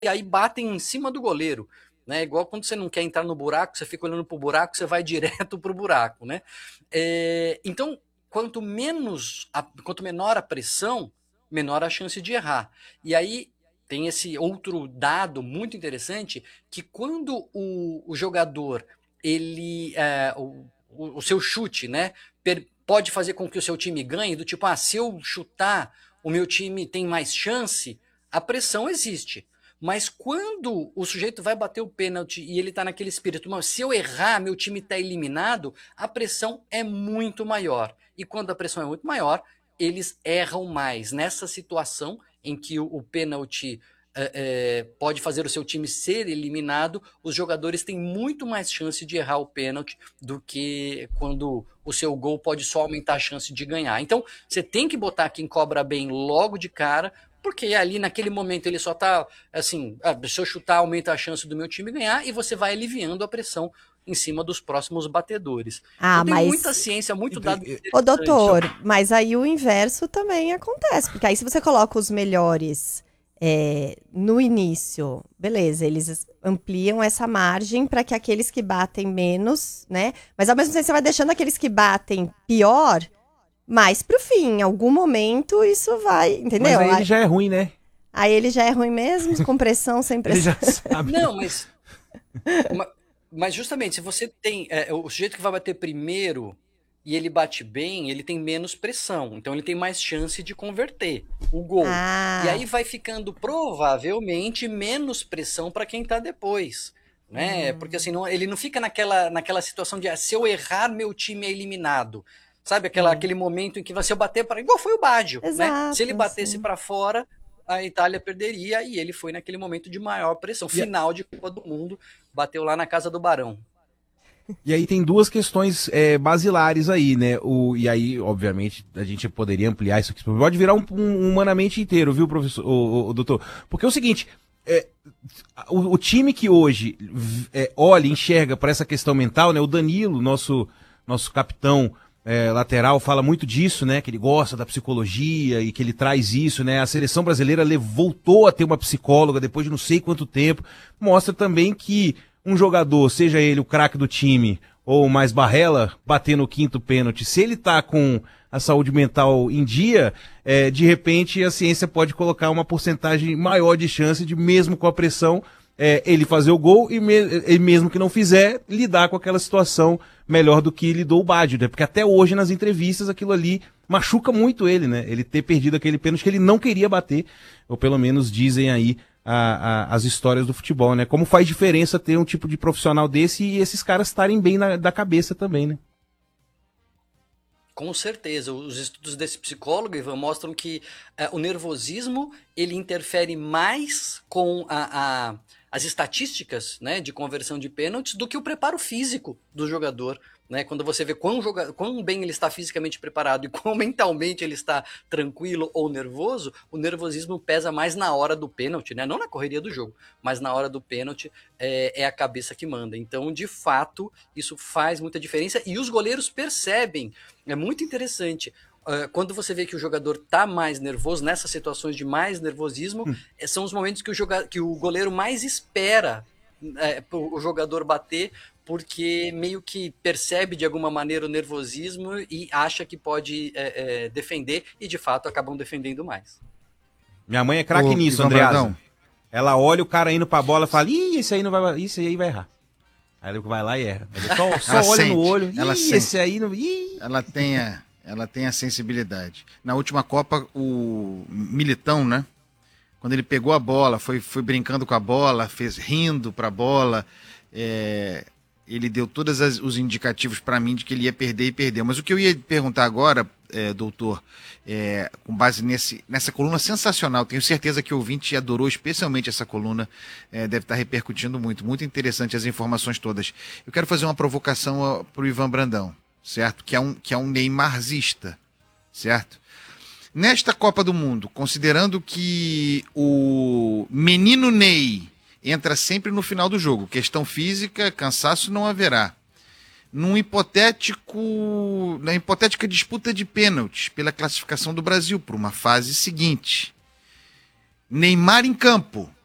e aí batem em cima do goleiro, né? Igual quando você não quer entrar no buraco, você fica olhando pro buraco, você vai direto pro buraco, né? Então, quanto menor a pressão, menor a chance de errar. E aí tem esse outro dado muito interessante, que quando o jogador, o seu chute, né, pode fazer com que o seu time ganhe, do tipo, se eu chutar, o meu time tem mais chance, a pressão existe. Mas quando o sujeito vai bater o pênalti e ele está naquele espírito, mas se eu errar, meu time está eliminado, a pressão é muito maior. E quando a pressão é muito maior, eles erram mais. Nessa situação em que o pênalti pode fazer o seu time ser eliminado, os jogadores têm muito mais chance de errar o pênalti do que quando o seu gol pode só aumentar a chance de ganhar. Então, você tem que botar quem cobra bem logo de cara, porque ali naquele momento ele só tá assim, se eu chutar aumenta a chance do meu time ganhar, e você vai aliviando a pressão em cima dos próximos batedores. Então tem muita Mas, ciência, muito dado ô interessante. doutor, mas aí o inverso também acontece, porque aí se você coloca os melhores no início, beleza, eles ampliam essa margem para que aqueles que batem menos, né? Mas ao mesmo tempo você vai deixando aqueles que batem pior mais pro fim. Em algum momento isso vai, Mas entendeu? aí ele já é ruim, né? Aí ele já é ruim mesmo, com pressão, sem Ele pressão. já sabe. Não, mas justamente, se você tem o sujeito que vai bater primeiro e ele bate bem, ele tem menos pressão, então ele tem mais chance de converter o gol. E Ah, aí vai ficando provavelmente menos pressão para quem está depois, né? Porque assim, ele não fica naquela situação de se eu errar, meu time é eliminado. Sabe sim. aquele momento em que se eu bater para igual foi o Baggio, né? Se ele Exato, batesse sim. para fora, a Itália perderia, e ele foi naquele momento de maior pressão. E, Final de Copa do Mundo, bateu lá na casa do Barão. e aí tem duas questões basilares aí, né? E aí, obviamente, a gente poderia ampliar isso aqui. Pode virar um humanamente inteiro, viu, professor, o doutor? Porque é o seguinte, o time que hoje olha e enxerga para essa questão mental, né? O Danilo, nosso capitão lateral, fala muito disso, né? Que ele gosta da psicologia e que ele traz isso, né? A seleção brasileira voltou a ter uma psicóloga depois de não sei quanto tempo. Mostra também que um jogador, seja ele o craque do time ou o mais barrela, bater no quinto pênalti, se ele tá com a saúde mental em dia, de repente a ciência pode colocar uma porcentagem maior de chance de, mesmo com a pressão, ele fazer o gol e mesmo que não fizer, lidar com aquela situação melhor do que lidou o Baggio, né? Porque até hoje nas entrevistas aquilo ali machuca muito ele, né? Ele ter perdido aquele pênalti que ele não queria bater, ou pelo menos dizem aí as histórias do futebol, né? Como faz diferença ter um tipo de profissional desse e esses caras estarem bem da cabeça também, né? Com certeza, os estudos desse psicólogo, Ivan, mostram que o nervosismo ele interfere mais com as estatísticas, né, de conversão de pênaltis do que o preparo físico do jogador. Né? Quando você vê quão bem ele está fisicamente preparado e quão mentalmente ele está tranquilo ou nervoso, o nervosismo pesa mais na hora do pênalti, né? Não na correria do jogo, mas na hora do pênalti é a cabeça que manda. Então, de fato, isso faz muita diferença e os goleiros percebem. É muito interessante. Quando você vê que o jogador está mais nervoso, nessas situações de mais nervosismo, são os momentos que o goleiro mais espera o jogador bater, porque meio que percebe de alguma maneira o nervosismo e acha que pode defender, e de fato acabam defendendo mais. Minha mãe é craque Ô, nisso, Ivan Andreasa. Brandão, Ela olha o cara indo pra bola e fala, esse aí não vai, esse aí vai errar. Aí ele vai lá e erra. Ele só ela olha no sente, olho, ela esse sente. aí não... Ela tem a sensibilidade. Na última Copa, o Militão, né? Quando ele pegou a bola, foi brincando com a bola, fez rindo pra bola, ele deu todos os indicativos para mim de que ele ia perder e perdeu. Mas o que eu ia perguntar agora, doutor, com base nessa coluna sensacional, tenho certeza que o ouvinte adorou especialmente essa coluna, deve estar repercutindo muito, muito interessante as informações todas. Eu quero fazer uma provocação para o Ivan Brandão, certo? Que é um neymarzista, certo? Nesta Copa do Mundo, considerando que o menino Ney entra sempre no final do jogo, questão física, cansaço não haverá. Na hipotética disputa de pênaltis pela classificação do Brasil para uma fase seguinte. Neymar em campo,